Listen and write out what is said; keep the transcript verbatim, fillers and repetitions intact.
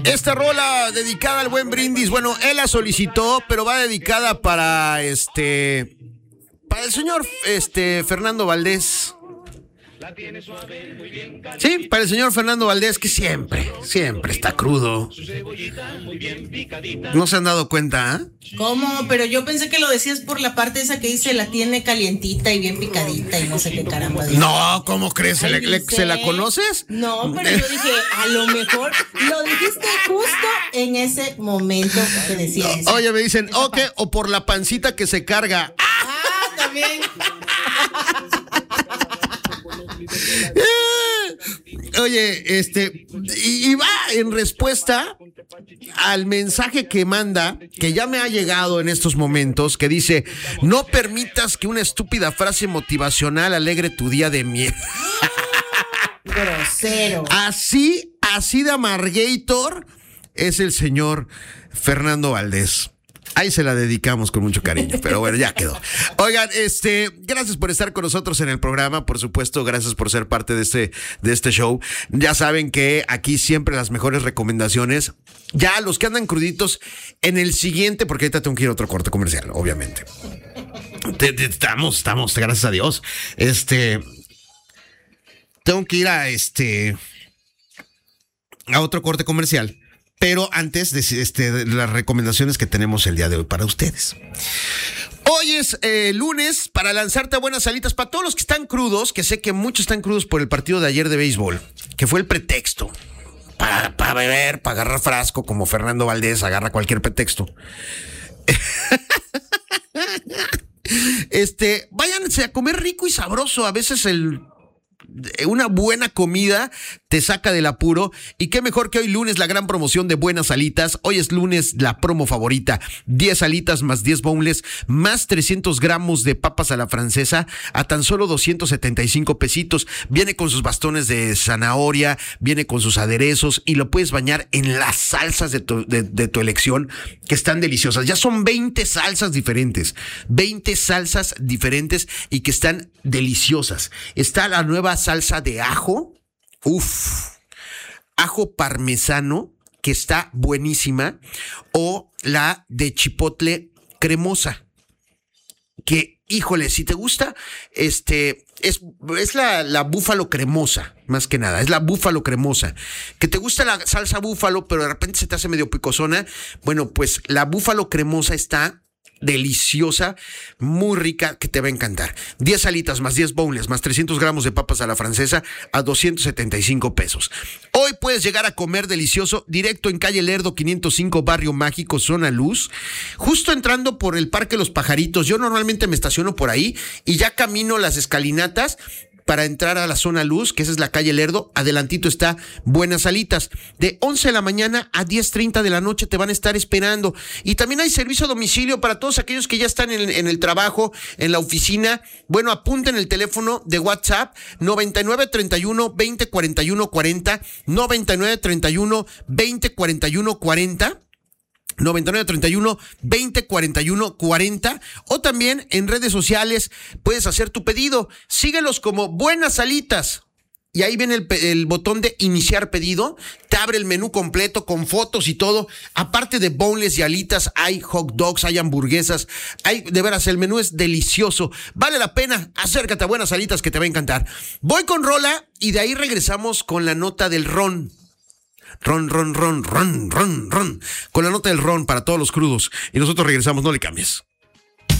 Esta rola dedicada al buen Brindis, bueno, él la solicitó, pero va dedicada para este, para el señor este Fernando Valdés. Sí, para el señor Fernando Valdés, que siempre, siempre está crudo. ¿No se han dado cuenta? ¿eh? ¿Cómo? Pero yo pensé que lo decías por la parte esa que dice la tiene calientita y bien picadita y no sé qué caramba. No, ¿cómo crees? ¿Se, Ay, le, le, ¿Se la conoces? No, pero yo dije, a lo mejor lo dijiste justo en ese momento que decía eso. Oye, me dicen, ok, okay, o por la pancita que se carga. Ah, también. Oye, este, y, y va en respuesta al mensaje que manda, que ya me ha llegado en estos momentos, que dice, no permitas que una estúpida frase motivacional alegre tu día de mierda. Grosero. Así, así de amargator es el señor Fernando Valdés. Ahí se la dedicamos con mucho cariño, pero bueno, ya quedó. Oigan, este, gracias por estar con nosotros en el programa, por supuesto, gracias por ser parte de este, de este show. Ya saben que aquí siempre las mejores recomendaciones. Ya los que andan cruditos en el siguiente, porque ahorita tengo que ir a otro corte comercial, obviamente. Te, te, estamos, estamos, gracias a Dios. Este, tengo que ir a este, a otro corte comercial. Pero antes de, este, de las recomendaciones que tenemos el día de hoy para ustedes. Hoy es eh, lunes para lanzarte a buenas salitas para todos los que están crudos, que sé que muchos están crudos por el partido de ayer de béisbol, que fue el pretexto para, para beber, para agarrar frasco, como Fernando Valdés agarra cualquier pretexto. Este, váyanse a comer rico y sabroso. A veces el... una buena comida te saca del apuro, y qué mejor que hoy lunes la gran promoción de buenas alitas. Hoy es lunes la promo favorita, diez alitas más diez boneless más trescientos gramos de papas a la francesa a tan solo doscientos setenta y cinco pesitos. Viene con sus bastones de zanahoria, viene con sus aderezos y lo puedes bañar en las salsas de tu, de, de tu elección, que están deliciosas. Ya son veinte salsas diferentes, veinte salsas diferentes y que están deliciosas. Está la nueva salsa de ajo, uff, ajo parmesano, que está buenísima, o la de chipotle cremosa, que, híjole, si te gusta, este, es, es la, la búfalo cremosa, más que nada, es la búfalo cremosa, que te gusta la salsa búfalo, pero de repente se te hace medio picosona. Bueno, pues la búfalo cremosa está deliciosa, muy rica, que te va a encantar. diez alitas más diez boneless más trescientos gramos de papas a la francesa a doscientos setenta y cinco pesos. Hoy puedes llegar a comer delicioso directo en calle Lerdo quinientos cinco, Barrio Mágico, Zona Luz, justo entrando por el Parque Los Pajaritos. Yo normalmente me estaciono por ahí y ya camino las escalinatas para entrar a la Zona Luz, que esa es la calle Lerdo. Adelantito está Buenas Alitas. De once de la mañana a diez treinta de la noche te van a estar esperando. Y también hay servicio a domicilio para todos aquellos que ya están en, en el trabajo, en la oficina. Bueno, apunten el teléfono de WhatsApp noventa y nueve treinta y uno veinte cuarenta y uno cuarenta, noventa y nueve treinta y uno veinte cuarenta y uno cuarenta. noventa y nueve treinta y uno veinte cuarenta y uno cuarenta, o también en redes sociales puedes hacer tu pedido. Síguelos como Buenas Alitas y ahí viene el, el botón de iniciar pedido. Te abre el menú completo con fotos y todo. Aparte de boneless y alitas, hay hot dogs, hay hamburguesas, hay, de veras, el menú es delicioso. Vale la pena. Acércate a Buenas Alitas, que te va a encantar. Voy con rola y de ahí regresamos con la nota del ron. Ron, ron, ron, ron, ron, ron. Con la nota del ron para todos los crudos. Y nosotros regresamos, no le cambies.